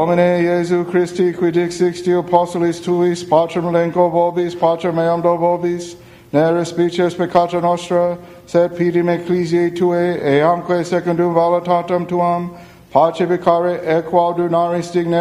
Domine Jesu Christi, qui dixit apostolis tuis, Patrem elenco vobis, Patrem meam do vobis, ne respices peccata nostra, sed pidem ecclesiae tuae, eamque secundum voluntatem tuam, pace vicare equaudunare stignere,